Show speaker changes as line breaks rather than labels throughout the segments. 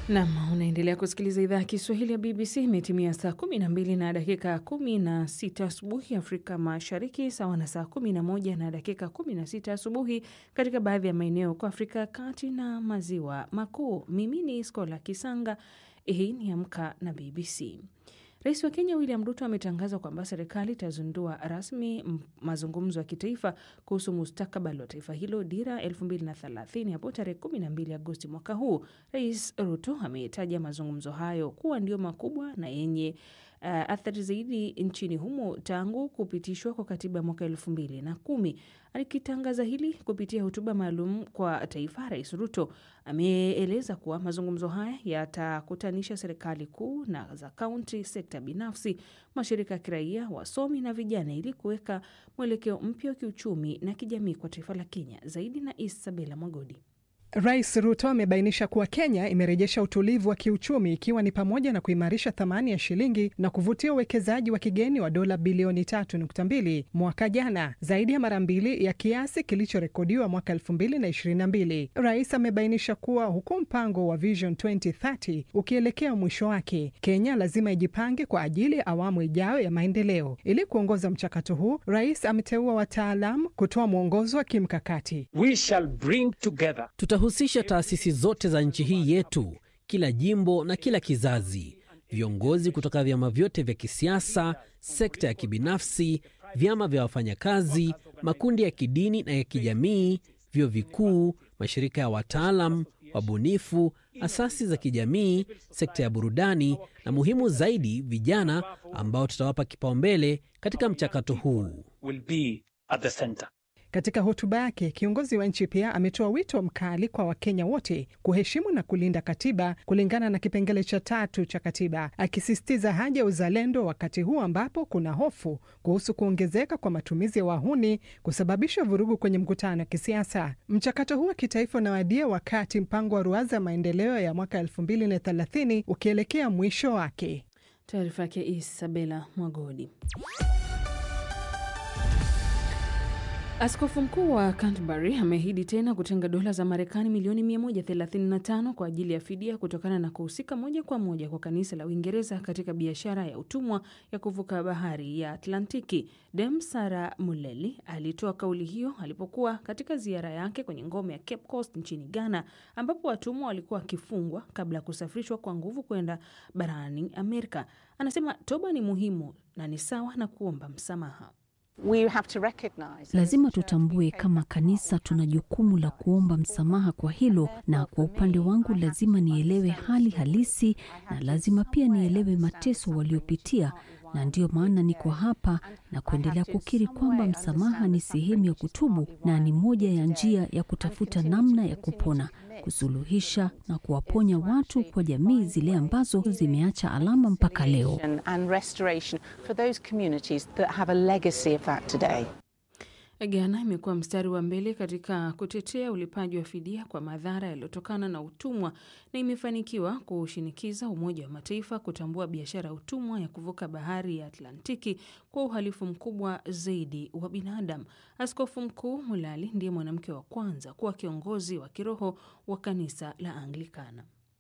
Naam, unaendelea kusikiliza idhaa ya Kiswahili ya BBC. Imetimia saa 12 na dakika 16 asubuhi Afrika Mashariki, sawa na saa 11 na dakika 16 asubuhi katika baadhi ya maeneo kwa Afrika ya Kati na Maziwa Makuu. Mimi ni Skola Kisanga. Hii ni Amka na BBC. Rais wa Kenya William Ruto ametangaza kwamba serikali itazindua rasmi mazungumzo ya kitaifa kuhusu mustakabali wa taifa hilo, dira 2030, hapo tarehe 12 Agosti mwaka huu. Rais Ruto ametaja mazungumzo hayo kuwa ndio makubwa na yenye athari zaidi nchini humo tangu kupitishwa kwa katiba mwaka 2010. Alikitangaza hili kupitia hotuba maalum kwa taifa. Rais Ruto ameeleza kuwa mazungumzo haya yatakutanisha serikali kuu na za kaunti, sekta binafsi, mashirika ya kiraia, wasomi na vijana ili kuweka mwelekeo mpya wa kiuchumi na kijamii kwa taifa la Kenya. Zaidi na Isabella Mwagodi.
Rais Ruto amebainisha kuwa Kenya imerejesha utulivu wa kiuchumi, ikiwa ni pamoja na kuimarisha thamani ya shilingi na kuvutia uwekezaji wa kigeni wa dola bilioni 3.2 mwaka jana, zaidi ya mara mbili ya kiasi kilichorekodiwa mwaka 2022. Rais amebainisha kuwa huku mpango wa Vision 2030 ukielekea mwisho wake, Kenya lazima ijipange kwa ajili ya awamu ijayo ya maendeleo. Ili kuongoza mchakato huu, rais ameteua wataalamu kutoa mwongozo wa kimkakati.
We shall bring together.
Tutahusisha taasisi zote za nchi hii yetu, kila jimbo na kila kizazi, viongozi kutoka vyama vyote vya kisiasa, sekta ya kibinafsi, vyama vya wafanyakazi, makundi ya kidini na ya kijamii, vyuo vikuu, mashirika ya wataalam, wabunifu, asasi za kijamii, sekta ya burudani na muhimu zaidi, vijana ambao tutawapa kipaumbele katika mchakato huu.
Will be at the center.
Katika hotuba yake, kiongozi wa nchi pia ametoa wito mkali kwa Wakenya wote kuheshimu na kulinda katiba kulingana na kipengele cha 3 cha katiba, akisisitiza haja ya uzalendo wakati huu ambapo kuna hofu kuhusu kuongezeka kwa matumizi ya wahuni kusababisha vurugu kwenye mkutano wa kisiasa. Mchakato huu wa kitaifa unawadia wakati mpango wa ruwaza maendeleo ya mwaka 2030 ukielekea mwisho wake.
Taarifa yake Isabella Mwagodi. Askofu mkuu wa Canterbury ameahidi tena kutenga dola za Marekani milioni 135 kwa ajili ya fidia kutokana na kuhusika moja kwa moja kwa kanisa la Uingereza katika biashara ya utumwa ya kuvuka bahari ya Atlantiki. Dem Sarah Muleli alitoa kauli hiyo alipokuwa katika ziara yake kwenye ngome ya Cape Coast nchini Ghana, ambapo watumwa walikuwa wakifungwa kabla ya kusafirishwa kwa nguvu kwenda barani Amerika. Anasema toba ni muhimu na ni sawa na kuomba msamaha.
Lazima tutambue kama kanisa tuna jukumu la kuomba msamaha kwa hilo, na kwa upande wangu lazima nielewe hali halisi na lazima pia nielewe mateso waliopitia, na ndio maana niko hapa na kuendelea kukiri kwamba msamaha ni sehemu ya kutubu na ni moja ya njia ya kutafuta namna ya kupona, kusuluhisha na kuwaponya watu kwa jamii zile ambazo zimeacha alama mpaka leo.
Ghana imekuwa mstari wa mbele katika kutetea ulipaji wa fidia kwa madhara yaliyotokana na utumwa na imefanikiwa kushinikiza Umoja wa Mataifa kutambua biashara ya utumwa ya kuvuka bahari ya Atlantiki kwa uhalifu mkubwa zaidi wa binadamu. Askofu Mkuu Mulali ndiye mwanamke wa kwanza kuwa kiongozi wa kiroho wa kanisa la Anglikana.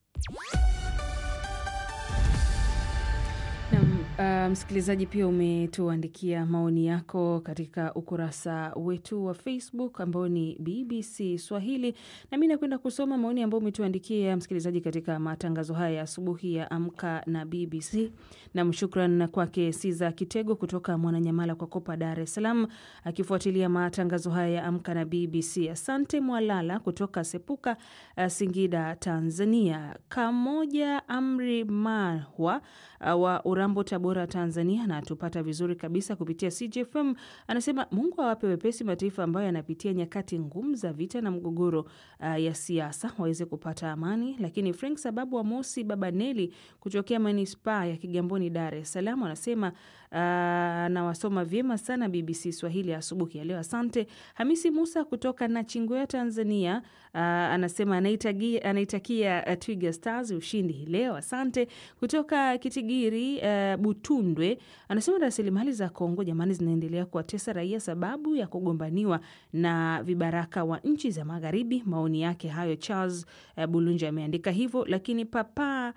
Msikilizaji, pia umetuandikia maoni yako katika ukurasa wetu wa Facebook ambao ni BBC Swahili, na mimi nakwenda kusoma maoni ambayo umetuandikia msikilizaji katika matangazo haya ya asubuhi ya Amka na BBC. Na mshukran kwake Siza Kitego kutoka Mwananyamala kwa Kopa, Dar es Salaam, akifuatilia matangazo haya ya Amka na BBC. Asante Mwalala kutoka Sepuka, Singida, Tanzania. Kamoja Amri Mahwa wa Urambo, Tabora, Tanzania, na tupata vizuri kabisa kupitia CJFM. Anasema Mungu awape wepesi mataifa ambayo yanapitia nyakati ngumu za vita na mgogoro ya siasa waweze kupata amani. Lakini Frank Sababu wa Mosi Baba Neli kutokea Manispaa ya Kigamboni, Dar es Salaam, anasema nawasoma vyema sana BBC Swahili asubuhi ya leo. Asante. Hamisi Musa kutoka Nachingwea, Tanzania, anasema anaitakia Twiga Stars ushindi leo. Asante. Kutoka Kitigiri, Butundwe anasema rasilimali za Kongo jamani zinaendelea kuwatesa raia sababu ya kugombaniwa na vibaraka wa nchi za magharibi. Maoni yake hayo Charles Bulunja ameandika hivyo. Lakini Papa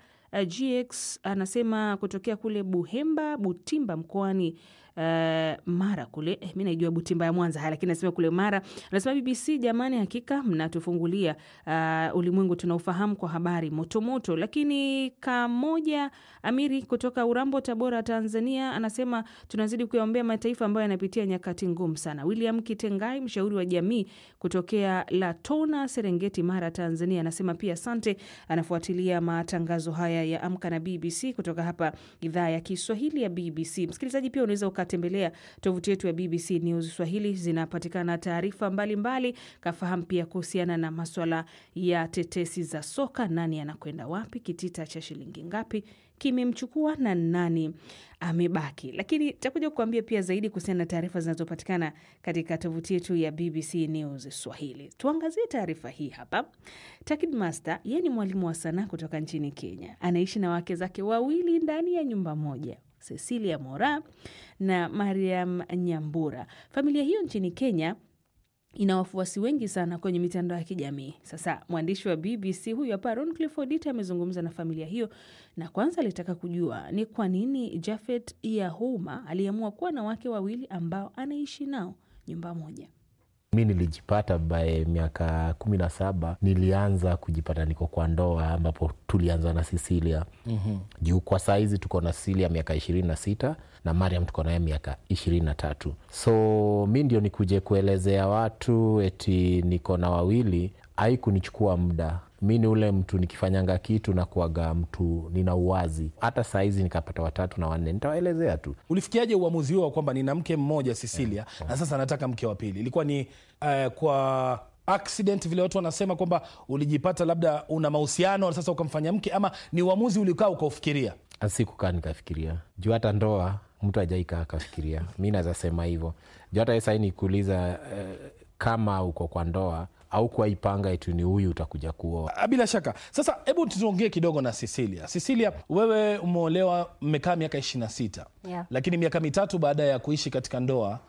GX anasema kutokea kule Butimba mkoani Mara kule, mimi najua Butimba ya Mwanza lakini nasema kule Mara. Anasema BBC jamani, hakika mnatufungulia ulimwengu tunaofahamu kwa habari motomoto. Lakini Kamoja Amiri kutoka Urambo, Tabora, Tanzania anasema tunazidi kuyaombea mataifa ambayo yanapitia nyakati ngumu sana. William Kitengai, mshauri wa jamii kutokea Latona, Serengeti, Mara, Tanzania anasema pia asante, anafuatilia matangazo haya ya Amka na BBC kutoka hapa idhaa ya Kiswahili ya BBC. Msikilizaji, pia unaweza ukatembelea tovuti yetu ya BBC News Swahili, zinapatikana taarifa mbalimbali. Kafahamu pia kuhusiana na masuala ya tetesi za soka, nani anakwenda wapi, kitita cha shilingi ngapi kimemchukua na nani amebaki. Lakini takuja kukuambia pia zaidi kuhusiana na taarifa zinazopatikana katika tovuti yetu ya BBC News Swahili. Tuangazie taarifa hii hapa. Takid Master, yeye ni mwalimu wa sanaa kutoka nchini Kenya. Anaishi na wake zake wawili ndani ya nyumba moja, Cecilia Mora na Mariam Nyambura. Familia hiyo nchini Kenya ina wafuasi wengi sana kwenye mitandao ya kijamii. Sasa mwandishi wa BBC huyu hapa Ron Clifford amezungumza na familia hiyo, na kwanza alitaka kujua ni kwa nini Jafet Yahouma aliamua kuwa na wake wawili ambao anaishi nao nyumba moja.
Mimi nilijipata by miaka 17 nilianza kujipata niko kwa ndoa ambapo tulianza na Cecilia. Juu kwa saizi tuko na Cecilia miaka 26 na Mariam tuko naye miaka 23. So mimi ndio nikuje kuelezea watu eti niko na wawili, haikunichukua muda. Mimi ni ule mtu nikifanyanga kitu na kuaga mtu nina uwazi. Hata saizi nikapata 3 na 4 nitawaelezea tu.
Ulifikiaje uamuzi huo kwamba nina mke mmoja Cecilia na sasa nataka mke wa pili? Ilikuwa ni kwa accident vile watu wanasema kwamba ulijipata labda una mahusiano sasa ukamfanya mke, ama ni uamuzi ulikaa ukaufikiria?
Asikukaa nikafikiria. Juu hata ndoa mtu hajaikaa akafikiria. Mimi naweza sema hivyo. Juu hata sasa nikuuliza kama uko kwa ndoa au kwa ipanga eti ni huyu utakuja kuoa.
Bila shaka. Sasa hebu tuongee kidogo na Cecilia. Cecilia, wewe umeolewa, mmekaa miaka 26.
Yeah.
Lakini miaka 3 baada ya kuishi katika ndoa,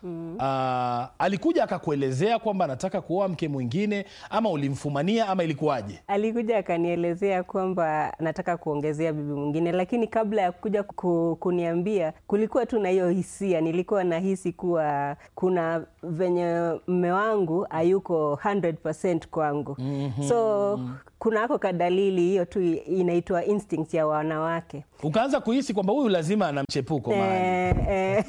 alikuja akakuelezea kwamba anataka kuoa mke mwingine, ama ulimfumania, ama ilikuwaje?
Alikuja akanielezea kwamba nataka kuongezea bibi mwingine, lakini kabla ya kuja kuniambia kulikuwa tu na hiyo hisia. Nilikuwa nahisi kuwa kuna venye mume wangu hayuko 100% kwangu. So kuna hako kadalili hiyo tu inaitwa instinct ya wanawake.
Ukaanza kuhisi kwamba huyu lazima ana mchepuko mahali.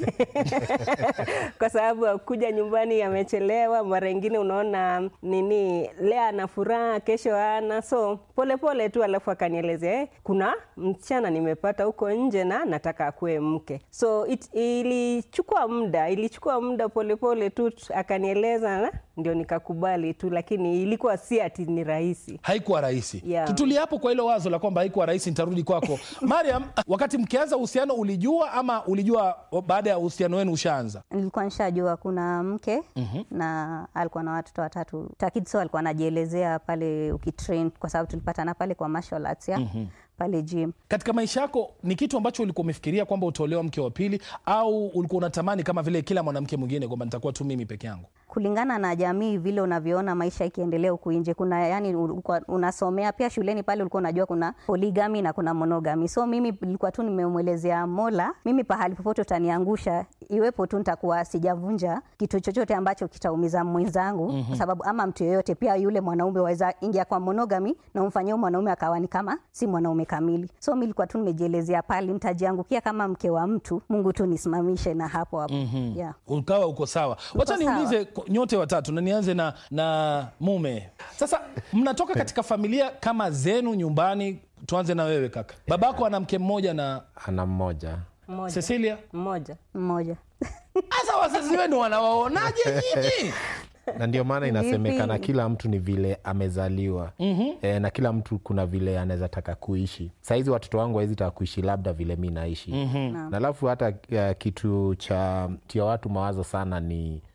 Kwa sababu kuja nyumbani amechelewa, mara nyingine unaona nini leo ana furaha kesho hana. So pole tu alafu akanielezea kuna msichana nimepata huko nje na nataka akue mke. So ilichukua muda pole tu akanieleza, na ndio nikakubali tu, lakini ilikuwa si ati ni rahisi.
Haikuwa rahisi.
Yeah.
Tutulie hapo kwa hilo wazo la kwamba haikuwa rahisi, nitarudi kwako. Mariam, wakati mkianza uhusiano ulijua, ama ulijua baada ya uhusiano wenu ushaanza?
Nilikuwa nishajua kuna mke na alikuwa na watoto 3. Takidso alikuwa anajielezea pale ukitrain, kwa sababu tulipatana pale kwa martial arts pale gym.
Katika maisha yako ni kitu ambacho ulikuwa umefikiria kwamba utaolewa mke wa pili, au ulikuwa unatamani kama vile kila mwanamke mwingine kwamba nitakuwa tu mimi peke yangu?
Kulingana na jamii vile unavyoona maisha ikiendelea huku nje, kuna yani unasomea pia shuleni pale ulikuwa unajua kuna polygamy na kuna monogamy. So mimi nilikuwa tu nimemuelezea Mola, mimi pahali popote utaniangusha, iwepo tu nitakuwa sijavunja kitu chochote ambacho kitaumiza mwenzangu, kwa sababu ama mtu yeyote pia yule mwanaume waweza ingia kwa monogamy na umfanyie mwanaume akawa ni kama si mwanaume kamili. So mimi nilikuwa tu nimejielezea pale nitajiangukia kama mke wa mtu, Mungu tu nisimamishe na hapo. Yeah.
Ukawa uko sawa. Wacha niulize nyote watatu, na nianze na mume. Sasa mnatoka katika familia kama zenu nyumbani. Tuanze na wewe kaka. Babako ana mke mmoja na
ana mmoja.
Cecilia?
Mmoja.
Asa wazazi wenu wanawaonaje nyinyi?
Na ndio maana inasemekana kila mtu ni vile amezaliwa. Na kila mtu kuna vile anaweza taka kuishi. Saizi watoto wangu hawezi taka kuishi labda vile mimi naishi. Na alafu hata kitu cha watu mawazo sana ni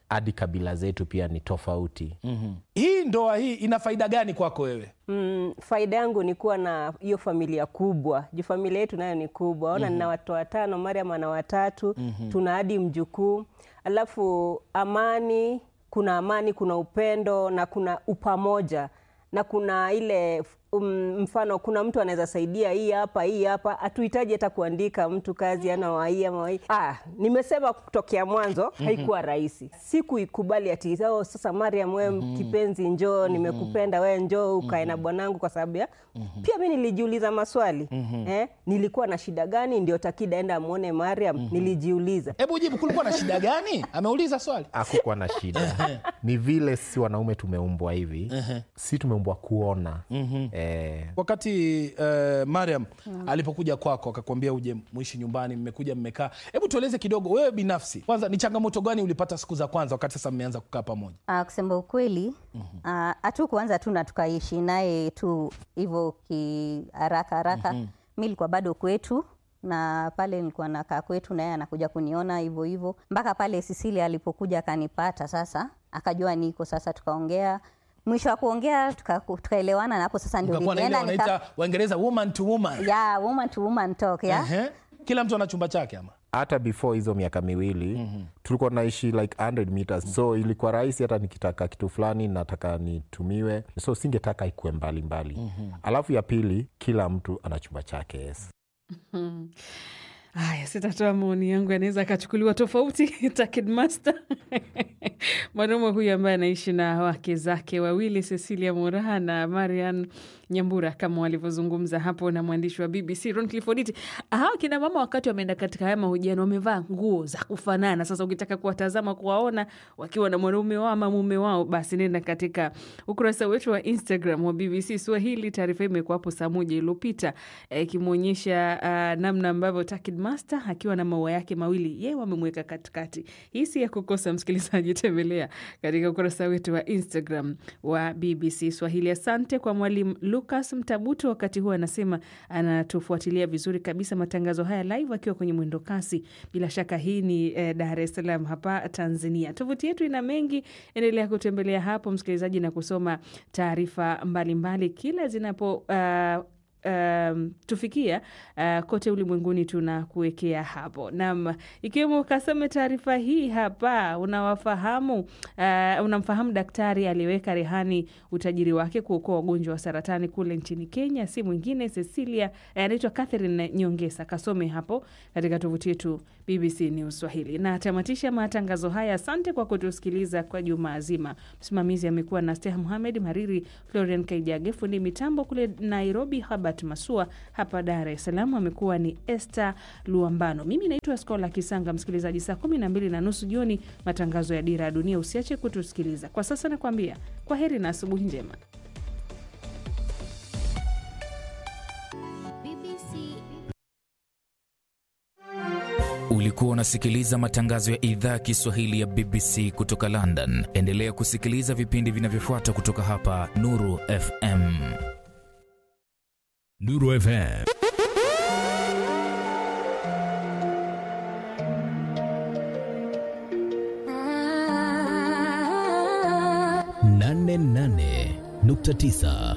hadi kabila zetu pia ni tofauti.
Hii ndoa hii ina faida gani kwako wewe?
Faida yangu ni kuwa na hiyo familia kubwa. Familia yetu nayo ni kubwa. Ona nina watu 5, Mariam ana 3, tuna hadi mjukuu. Alafu amani, kuna upendo na kuna upamoja. Na kuna ile mfano kuna mtu anaweza saidia hii hapa, hatuhitaji hata kuandika mtu kazi ana wa hii ama hii. Nimesema kutokea mwanzo haikuwa rahisi. Siku ikubali ati sasa Mariam wewe kipenzi njoo, nimekupenda wewe njoo ukae na bwanangu kwa sababu ya pia mimi nilijiuliza maswali. Nilikuwa na shida gani ndio Takida enda muone Mariam? Nilijiuliza.
Hebu jibu, kulikuwa na shida gani? Ameuliza swali.
Hakukuwa na shida. Ni vile si wanaume tumeumbwa hivi. Si tumeumbwa kuona.
Wakati Mariam alipokuja kwako akakwambia uje muishi nyumbani, mmekuja mmekaa. Hebu tueleze kidogo wewe binafsi. Kwanza ni changamoto gani ulipata siku za kwanza wakati sasa mmeanza kukaa pamoja?
Kusema ukweli, hatukuanza tu na tukaishi naye tu hivyo haraka. Mimi nilikuwa bado kwetu na pale nilikuwa nakaa kwetu na yeye anakuja kuniona hivyo mpaka pale Cecilia alipokuja akanipata sasa, akajua niko sasa, tukaongea. Mwisho wa kuongea tukaelewana na hapo sasa ndio
nikaenda wanaita Waingereza woman to woman.
Yeah, woman to woman talk, yeah.
Kila mtu ana chumba chake ama?
Hata before hizo miaka miwili tulikuwa naishi like 100 meters. So ilikuwa rahisi hata nikitaka kitu fulani nataka nitumiwe. So singetaka ikuwe mbali. Alafu ya pili, kila mtu ana chumba chake. Yes.
Haya, sitatoa maoni yangu, anaweza akachukuliwa tofauti. Takid Master. Mwanaume huyu ambaye anaishi na wake zake wawili, Cecilia Moraha na Marian Nyambura, kama walivyozungumza hapo na mwandishi wa BBC Ron Clifford. Hao kina mama wakati wameenda katika haya mahojiano wamevaa nguo za kufanana. Sasa ukitaka kuwatazama, kuwaona wakiwa na mwanaume wao ama mume wao, basi nenda katika ukurasa wetu wa Instagram wa BBC Swahili. Taarifa imekuwa hapo saa 1 iliyopita ikimuonyesha namna ambavyo Takid Master akiwa na maua yake mawili, yeye wamemweka katikati. Hii si ya kukosa, msikilizaji, tembelea katika ukurasa wetu wa Instagram wa BBC Swahili. Asante kwa mwalimu Lucas Mtabuto, wakati huo anasema anatufuatilia vizuri kabisa matangazo haya live akiwa kwenye mwendo kasi. Bila shaka hii ni Dar es Salaam hapa Tanzania. Tovuti yetu ina mengi, endelea kutembelea hapo msikilizaji na kusoma taarifa mbalimbali kila zinapo tufikia kote ulimwenguni tunakuwekea hapo. Naam, ikiwemo kasome taarifa hii hapa, unamfahamu daktari aliyeweka rehani utajiri wake kuokoa wagonjwa wa saratani kule nchini Kenya, si mwingine Cecilia, anaitwa Catherine Nyongesa. Kasome hapo katika tovuti yetu BBC News Swahili. Na tamatisha matangazo haya. Asante kwa kutusikiliza kwa juma zima. Msimamizi amekuwa na Steha Mohamed, Mariri Florian Kaijage, fundi mitambo kule Nairobi Habat Masua, hapa Dar es Salaam amekuwa ni Esther Luambano. Mimi naitwa Skola Kisanga. Msikilizaji, saa 12:30 jioni matangazo ya Dira ya Dunia. Usiache kutusikiliza. Kwa sasa nakwambia kwaheri na asubuhi njema.
Ulikuwa unasikiliza matangazo ya idhaa ya Kiswahili ya BBC kutoka London. Endelea kusikiliza vipindi vinavyofuata kutoka hapa Nuru FM.
Nuru FM. Nane 9.